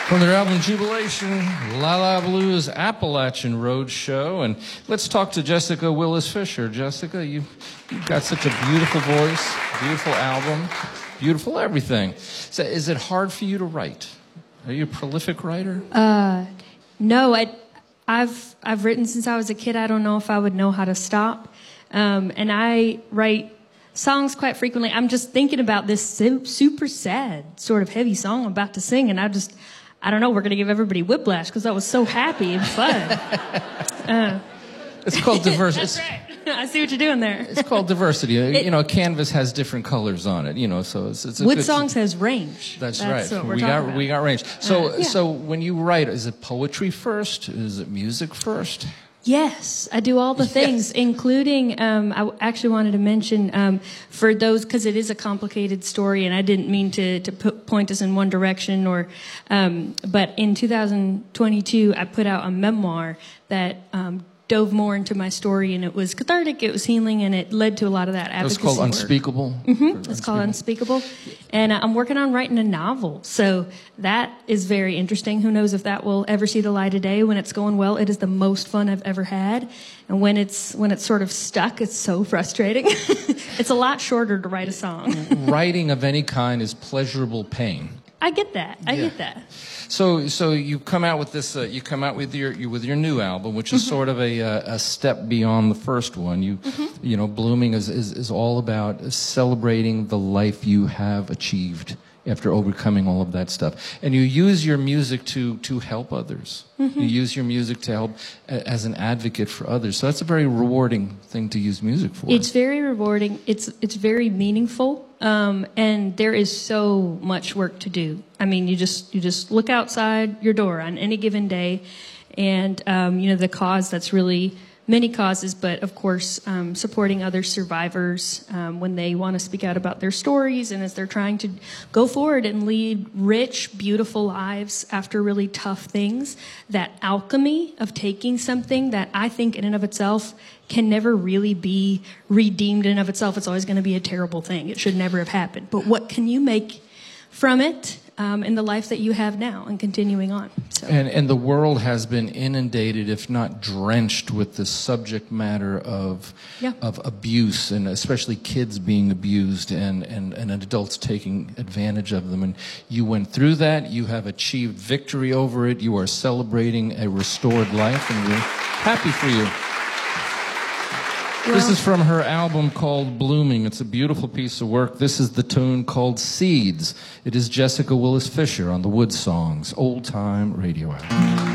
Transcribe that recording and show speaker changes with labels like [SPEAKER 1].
[SPEAKER 1] From their album Jubilation, La La Blues Appalachian Road Show. And let's talk to Jessica Willis Fisher. Jessica, you've got such a beautiful voice, beautiful album, beautiful everything. So is it hard for you to write? Are you a prolific writer?
[SPEAKER 2] No, I've written since I was a kid. I don't know if I would know how to stop. And I write songs quite frequently. I'm just thinking about this super sad, sort of heavy song I'm about to sing, and I don't know, we're going to give everybody whiplash because I was so happy and fun.
[SPEAKER 1] It's called diversity.
[SPEAKER 2] That's right. I see what you're doing there.
[SPEAKER 1] It's called diversity. A canvas has different colors on it, so it's a
[SPEAKER 2] Wood
[SPEAKER 1] good
[SPEAKER 2] songs has range.
[SPEAKER 1] That's
[SPEAKER 2] right.
[SPEAKER 1] What
[SPEAKER 2] we
[SPEAKER 1] got range. So when you write, is it poetry first? Is it music first?
[SPEAKER 2] Yes, I do all the things, including, I actually wanted to mention, for those, because it is a complicated story, and I didn't mean to point us in one direction, but in 2022, I put out a memoir that dove more into my story, and it was cathartic, it was healing, and it led to a lot of that advocacy
[SPEAKER 1] It's called
[SPEAKER 2] work.
[SPEAKER 1] Unspeakable?
[SPEAKER 2] Mm-hmm. It's called Unspeakable. And I'm working on writing a novel, so that is very interesting. Who knows if that will ever see the light of day. When it's going well, it is the most fun I've ever had. And when it's sort of stuck, it's so frustrating. It's a lot shorter to write a song.
[SPEAKER 1] Writing of any kind is pleasurable pain.
[SPEAKER 2] I get that. I get that.
[SPEAKER 1] So you come out with this. You come out with your new album, which is sort of a step beyond the first one. Blooming is all about celebrating the life you have achieved after overcoming all of that stuff. And you use your music to help others. You use your music to help as an advocate for others. So that's a very rewarding thing to use music for.
[SPEAKER 2] It's very rewarding. It's very meaningful. And there is so much work to do. I mean, you just look outside your door on any given day, and the cause that's really many causes, but of course supporting other survivors when they want to speak out about their stories, and as they're trying to go forward and lead rich, beautiful lives after really tough things. That alchemy of taking something that I think in and of itself can never really be redeemed in and of itself. It's always going to be a terrible thing. It should never have happened. But what can you make from it in the life that you have now and continuing on? So.
[SPEAKER 1] And the world has been inundated, if not drenched, with the subject matter of abuse, and especially kids being abused and adults taking advantage of them. And you went through that. You have achieved victory over it. You are celebrating a restored life, and we're happy for you. This is from her album called Blooming. It's a beautiful piece of work. This is the tune called Seeds. It is Jessica Willis Fisher on the Wood Songs Old Time Radio Hour.